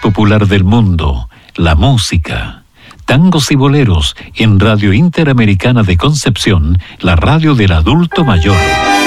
popular del mundo, la música. Tangos y boleros en Radio Interamericana de Concepción, la radio del adulto mayor.